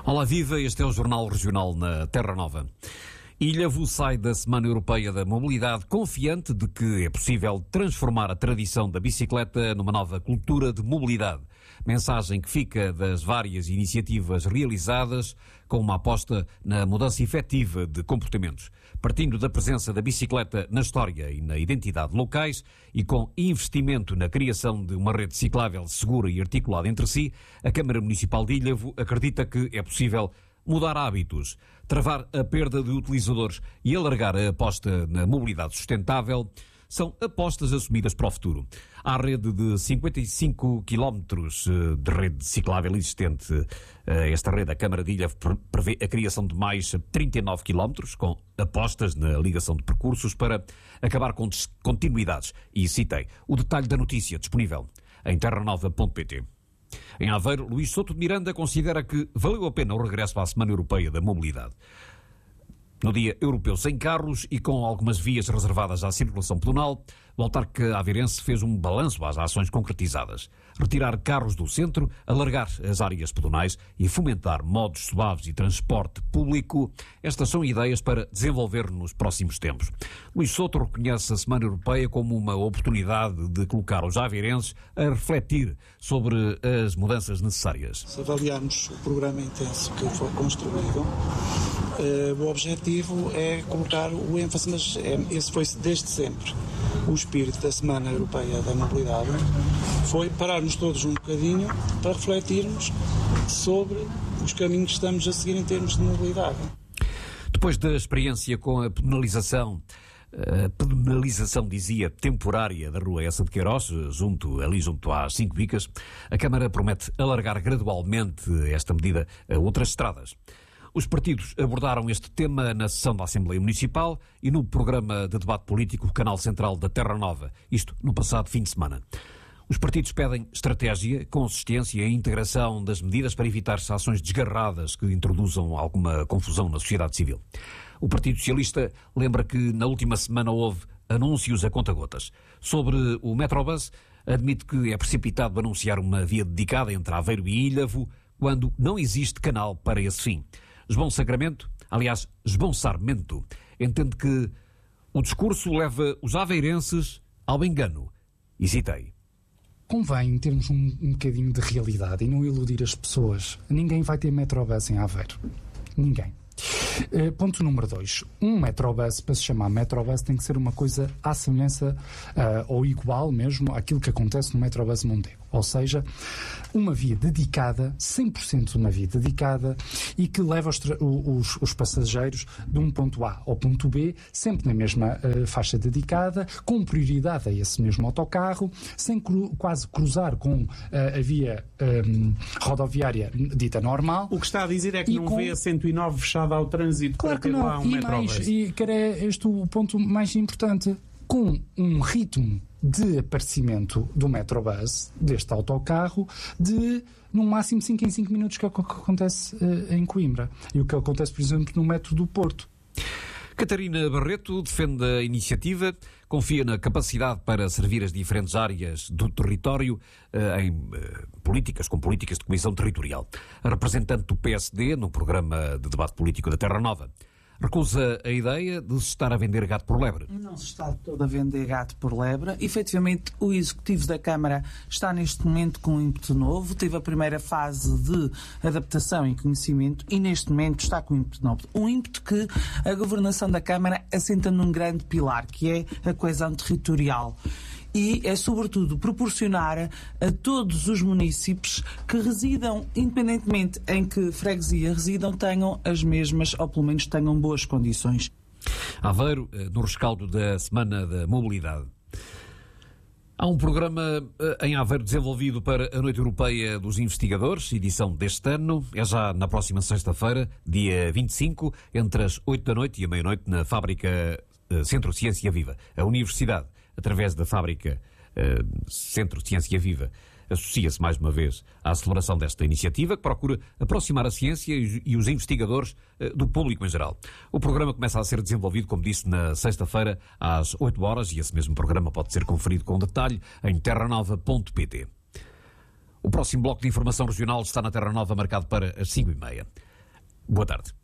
Olá, viva! Este é o Jornal Regional na Terra Nova. Ilhavo sai da Semana Europeia da Mobilidade confiante de que é possível transformar a tradição da bicicleta numa nova cultura de mobilidade. Mensagem que fica das várias iniciativas realizadas com uma aposta na mudança efetiva de comportamentos. Partindo da presença da bicicleta na história e na identidade locais e com investimento na criação de uma rede ciclável segura e articulada entre si, a Câmara Municipal de Ilhavo acredita que é possível mudar hábitos, travar a perda de utilizadores e alargar a aposta na mobilidade sustentável são apostas assumidas para o futuro. À rede de 55 km de rede ciclável existente, esta rede, a Câmara de Ilhavo, prevê a criação de mais 39 km, com apostas na ligação de percursos para acabar com descontinuidades. E citei o detalhe da notícia disponível em terranova.pt. Em Aveiro, Luís Souto de Miranda considera que valeu a pena o regresso à Semana Europeia da Mobilidade. No Dia Europeu sem carros e com algumas vias reservadas à circulação pedonal, o autarca aveirense fez um balanço às ações concretizadas. Retirar carros do centro, alargar as áreas pedonais e fomentar modos suaves e transporte público. Estas são ideias para desenvolver nos próximos tempos. Luís Souto reconhece a Semana Europeia como uma oportunidade de colocar os aveirenses a refletir sobre as mudanças necessárias. Se avaliarmos o programa intenso que foi construído, o objetivo é colocar o ênfase, mas esse foi desde sempre o espírito da Semana Europeia da Mobilidade, foi pararmos todos um bocadinho para refletirmos sobre os caminhos que estamos a seguir em termos de mobilidade. Depois da experiência com a pedonalização, dizia, temporária da Rua Essa de Queiroz, junto às 5 bicas, a Câmara promete alargar gradualmente esta medida a outras estradas. Os partidos abordaram este tema na sessão da Assembleia Municipal e no programa de debate político Canal Central da Terra Nova, isto no passado fim de semana. Os partidos pedem estratégia, consistência e integração das medidas para evitar ações desgarradas que introduzam alguma confusão na sociedade civil. O Partido Socialista lembra que na última semana houve anúncios a conta-gotas. Sobre o Metrobus, admite que é precipitado anunciar uma via dedicada entre Aveiro e Ilhavo quando não existe canal para esse fim. João Sarmento, entende que o discurso leva os aveirenses ao engano. E citei. Convém termos um bocadinho de realidade e não iludir as pessoas. Ninguém vai ter Metrobus em Aveiro. Ninguém. Ponto número 2. Um Metrobus, para se chamar Metrobus, tem que ser uma coisa à semelhança ou igual mesmo àquilo que acontece no Metrobus Mondego. Ou seja, uma via dedicada, 100% uma via dedicada e que leva os passageiros de um ponto A ao ponto B, sempre na mesma faixa dedicada, com prioridade a esse mesmo autocarro, sem quase cruzar com a via rodoviária dita normal. O que está a dizer é que não vê a 109 fechada ao trânsito, claro para ter lá um Metrobus. E que era este o ponto mais importante. Com um ritmo de aparecimento do Metrobus, deste autocarro, de no máximo 5 em 5 minutos, que é o que acontece em Coimbra. E o que acontece, por exemplo, no metro do Porto. Catarina Barreto defende a iniciativa, confia na capacidade para servir as diferentes áreas do território com políticas de coesão territorial. A representante do PSD no programa de debate político da Terra Nova recusa a ideia de se estar a vender gato por lebre. Não se está todo a vender gato por lebre. Efetivamente, o Executivo da Câmara está neste momento com um ímpeto novo. Teve a primeira fase de adaptação e conhecimento e neste momento está com um ímpeto novo. Um ímpeto que a governação da Câmara assenta num grande pilar, que é a coesão territorial. E é, sobretudo, proporcionar a todos os municípios que residam, independentemente em que freguesia residam, tenham as mesmas, ou pelo menos tenham boas condições. Aveiro, no rescaldo da Semana da Mobilidade. Há um programa em Aveiro desenvolvido para a Noite Europeia dos Investigadores, edição deste ano. É já na próxima sexta-feira, dia 25, entre as 8 da noite e a meia-noite, na fábrica Centro Ciência Viva. A Universidade, através da fábrica Centro Ciência Viva, associa-se mais uma vez à celebração desta iniciativa que procura aproximar a ciência e os investigadores do público em geral. O programa começa a ser desenvolvido, como disse, na sexta-feira às 8 horas e esse mesmo programa pode ser conferido com detalhe em terranova.pt. O próximo bloco de informação regional está na Terra Nova, marcado para as 5h30. Boa tarde.